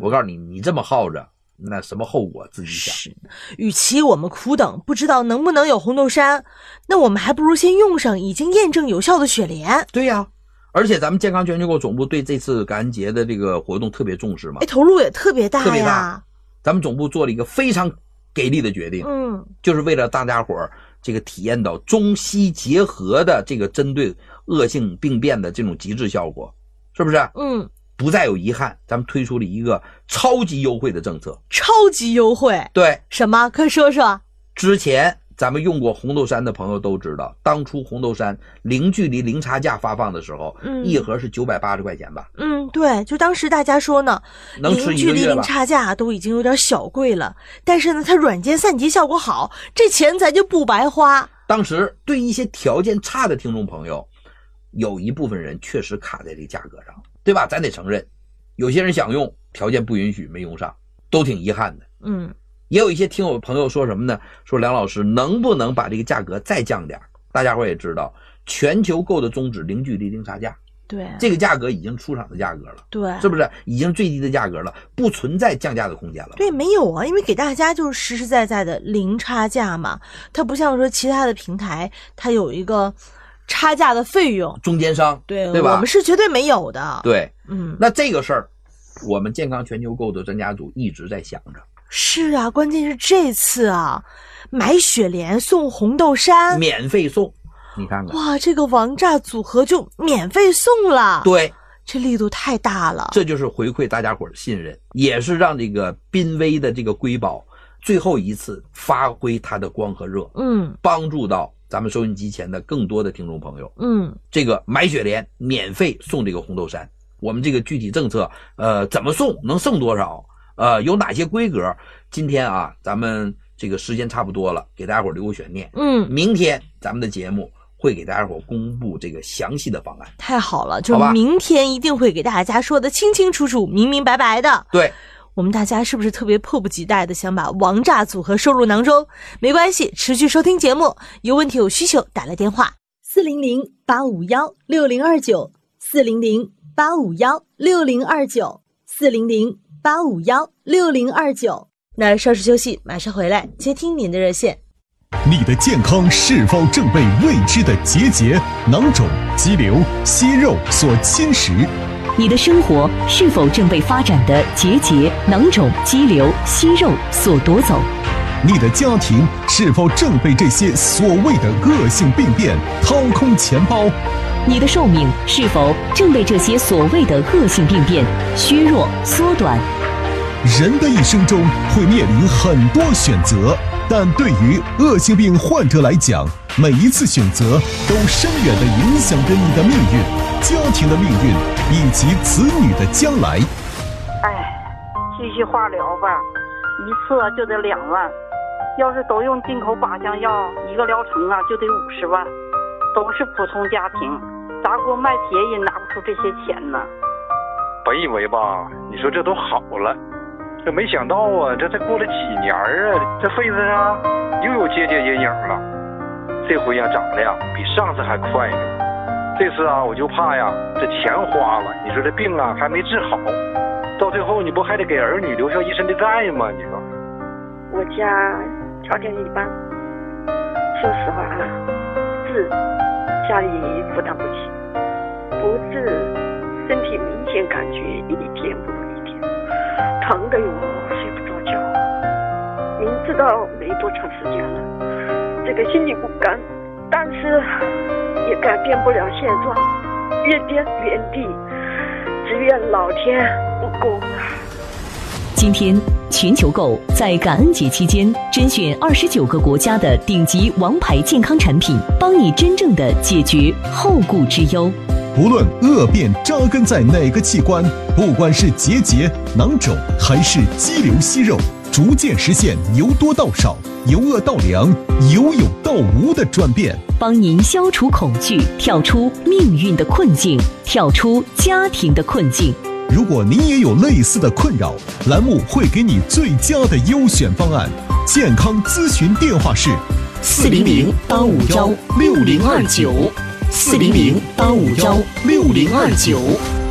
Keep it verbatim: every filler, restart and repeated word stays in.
我告诉你，你这么耗着，那什么后果自己想。 是，与其我们苦等不知道能不能有红豆杉，那我们还不如先用上已经验证有效的雪莲。 对呀、啊，而且咱们健康全球购总部对这次感恩节的这个活动特别重视嘛， 哎，投入也特别大呀， 特别大。咱们总部做了一个非常给力的决定， 嗯， 就是为了大家伙儿这个体验到中西结合的这个针对恶性病变的这种极致效果，是不是？ 嗯， 不再有遗憾，咱们推出了一个超级优惠的政策。 超级优惠？ 对， 什么？快说说。 之前咱们用过红豆杉的朋友都知道，当初红豆杉零距离零差价发放的时候，嗯，一盒是九百八十块钱吧？ 嗯，对，就当时大家说呢， 能吃一个月了， 零距离零差价都已经有点小贵了，但是呢，它软件散结效果好，这钱咱就不白花。 当时对一些条件差的听众朋友，有一部分人确实卡在这个价格上，对吧？咱得承认，有些人想用，条件不允许，没用上，都挺遗憾的。 嗯。 也有一些听友朋友说什么呢？说梁老师能不能把这个价格再降点？大家伙也知道，全球购的宗旨零距离零差价， 对， 这个价格已经出厂的价格了， 对， 是不是已经最低的价格了？不存在降价的空间了。 对，没有啊，因为给大家就是实实在在的零差价嘛，它不像说其他的平台，它有一个差价的费用， 中间商， 对， 对吧？ 我们是绝对没有的。 对， 嗯， 那这个事儿，我们健康全球购的专家组一直在想着。 是啊，关键是这次啊，买雪莲送红豆杉， 免费送，你看看， 哇，这个王炸组合就免费送了。 对， 这力度太大了。 这就是回馈大家伙的信任，也是让这个濒危的这个瑰宝最后一次发挥它的光和热， 嗯， 帮助到咱们收音机前的更多的听众朋友。 嗯， 这个买雪莲免费送这个红豆杉，我们这个具体政策，呃，怎么送，能送多少？呃，有哪些规格？今天啊，咱们这个时间差不多了，给大家伙留个悬念。 嗯， 明天咱们的节目会给大家伙公布这个详细的方案。 太好了，就明天一定会给大家说的清清楚楚、明明白白的。 对， 我们大家是不是特别迫不及待的想把王炸组合收入囊中？没关系，持续收听节目，有问题有需求打来电话四零零八五幺六零二九四零零八五幺六零二九四零零八五幺六零二九。那稍事休息，马上回来接听您的热线。 你的健康是否正被未知的结节、囊肿、肌瘤、息肉所侵蚀？ 你的生活是否正被发展的结节、囊肿、肌瘤、息肉所夺走？ 你的家庭是否正被这些所谓的恶性病变掏空钱包？ 你的寿命是否正被这些所谓的恶性病变削弱、缩短？ 人的一生中会面临很多选择，但对于恶性病患者来讲，每一次选择都深远地影响着你的命运、家庭的命运以及子女的将来。 哎，继续化疗吧，一次就得两万，要是都用进口靶向药，一个疗程啊就得五十万，都是普通家庭，砸锅卖铁也拿不出这些钱呢。 本以为吧，你说这都好了。这没想到啊，这才过了几年啊，这肺子上又有结节阴影了。这回呀长得呀比上次还快呢。这次啊我就怕呀这钱花了，你说这病啊还没治好，到最后你不还得给儿女留下一身的债吗？你说。 我家条件一般，说实话啊，治家里负担不起，不治身体明显感觉一天不如一天。疼得我睡不着觉，明知道没多长时间了，这个心里不甘，但是也改变不了现状，越颠原地，只愿老天不公啊！ 今天，全球购在感恩节期间甄选二十九个国家的顶级王牌健康产品，帮你真正的解决后顾之忧。 无论恶变扎根在哪个器官，不管是结节、囊肿还是肌瘤、息肉，逐渐实现由多到少、由恶到良、由有到无的转变， 帮您消除恐惧，跳出命运的困境，跳出家庭的困境。 如果您也有类似的困扰，栏目会给你最佳的优选方案。健康咨询电话是四零零八五幺六零二九。四零零八五幺六零二九。